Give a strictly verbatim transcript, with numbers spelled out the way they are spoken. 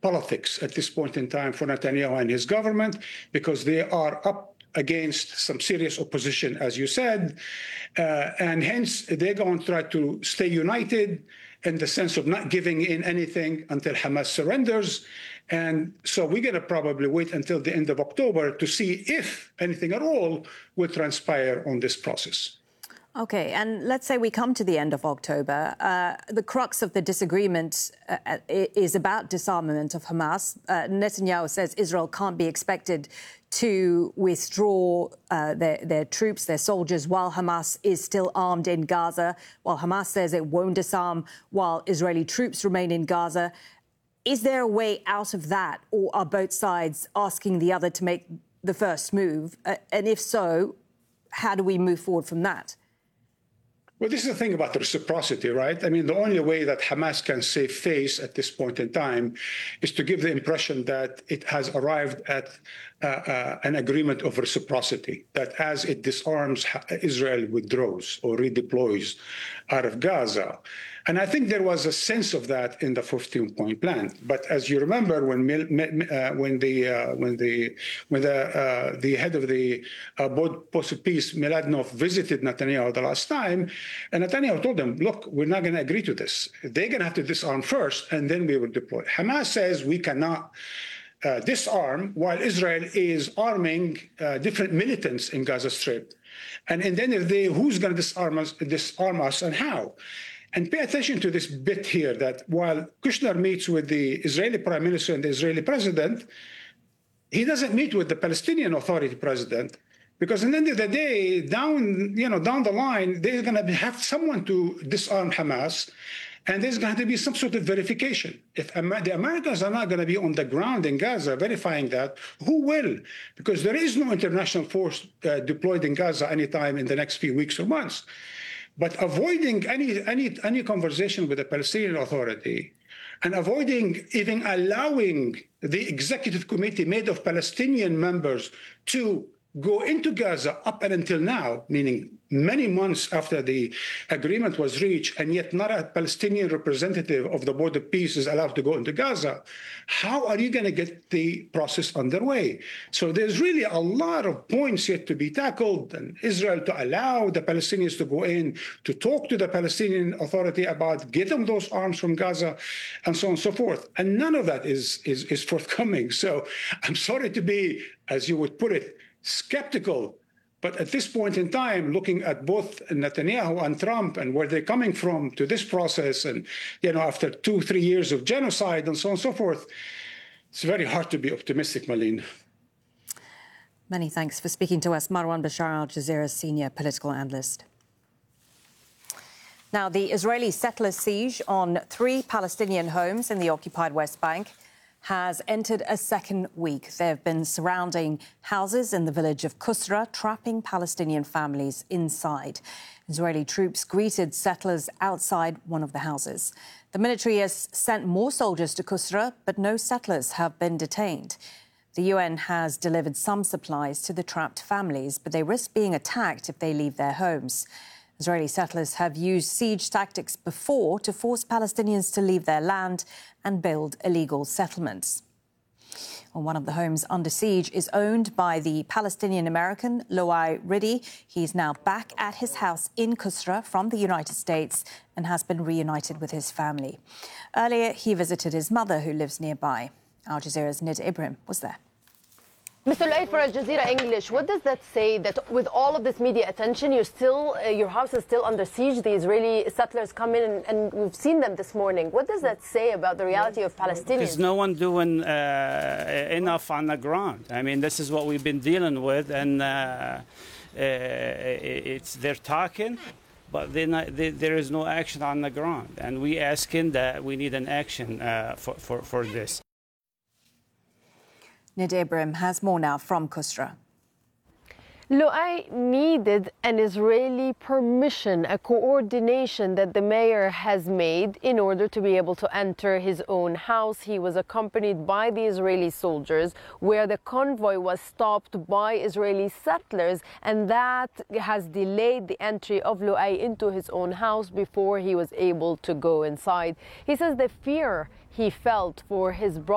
politics at this point in time for Netanyahu and his government, because they are up against some serious opposition, as you said, uh, and hence they're going to try to stay united in the sense of not giving in anything until Hamas surrenders. And so we're going to probably wait until the end of October to see if anything at all will transpire on this process. OK, and let's say we come to the end of October. Uh, the crux of the disagreement uh, is about disarmament of Hamas. Uh, Netanyahu says Israel can't be expected to withdraw uh, their, their troops, their soldiers, while Hamas is still armed in Gaza, while Hamas says it won't disarm while Israeli troops remain in Gaza. Is there a way out of that, or are both sides asking the other to make the first move? Uh, and if so, how do we move forward from that? Well, this is the thing about the reciprocity, right? I mean, the only way that Hamas can save face at this point in time is to give the impression that it has arrived at uh, uh, an agreement of reciprocity, that as it disarms, Israel withdraws or redeploys out of Gaza. And I think there was a sense of that in the fifteen-point plan. But as you remember, when uh, when the uh, when the when the uh, the head of the uh, Post of Peace, Miladnov, visited Netanyahu the last time, and Netanyahu told them, "Look, we're not going to agree to this. They're going to have to disarm first, and then we will deploy." Hamas says we cannot uh, disarm while Israel is arming uh, different militants in Gaza Strip, and and then if they, who's going to disarm us, disarm us, and how? And pay attention to this bit here, that while Kushner meets with the Israeli prime minister and the Israeli president, he doesn't meet with the Palestinian Authority president, because at the end of the day, down, you know, down the line, they're going to have someone to disarm Hamas, and there's going to be some sort of verification. If the Americans are not going to be on the ground in Gaza verifying that, who will? Because there is no international force uh, deployed in Gaza anytime in the next few weeks or months. But avoiding any, any, any conversation with the Palestinian Authority and avoiding even allowing the executive committee made of Palestinian members to go into Gaza up and until now, meaning many months after the agreement was reached, and yet not a Palestinian representative of the Board of Peace is allowed to go into Gaza, how are you going to get the process underway? So there's really a lot of points yet to be tackled, and Israel to allow the Palestinians to go in, to talk to the Palestinian Authority about getting those arms from Gaza, and so on and so forth. And none of that is, is, is forthcoming. So I'm sorry to be, as you would put it, skeptical. But at this point in time, looking at both Netanyahu and Trump and where they're coming from to this process, and, you know, after two, three years of genocide and so on and so forth, it's very hard to be optimistic, Malin. Many thanks for speaking to us. Marwan Bashar, Al Jazeera's senior political analyst. Now, the Israeli settler siege on three Palestinian homes in the occupied West Bank has entered a second week. They have been surrounding houses in the village of Kusra, trapping Palestinian families inside. Israeli troops greeted settlers outside one of the houses. The military has sent more soldiers to Kusra, but no settlers have been detained. The U N has delivered some supplies to the trapped families, but they risk being attacked if they leave their homes. Israeli settlers have used siege tactics before to force Palestinians to leave their land and build illegal settlements. Well, one of the homes under siege is owned by the Palestinian-American Loai Riddy. He's now back at his house in Kusra from the United States and has been reunited with his family. Earlier, he visited his mother, who lives nearby. Al Jazeera's Nid Ibrahim was there. Mister Loai, for Al Jazeera English, what does that say, that with all of this media attention, you're still, uh, your house is still under siege? The Israeli settlers come in, and, and we've seen them this morning. What does that say about the reality of Palestinians? There's no one doing uh, enough on the ground. I mean, this is what we've been dealing with, and uh, uh, it's they're talking, but not, they, there is no action on the ground. And we asking that we need an action uh, for, for, for this. Nid Ibrahim has more now from Kusra. Loai needed an Israeli permission, a coordination that the mayor has made in order to be able to enter his own house. He was accompanied by the Israeli soldiers, where the convoy was stopped by Israeli settlers, and that has delayed the entry of Loai into his own house before he was able to go inside. He says the fear he felt for his brother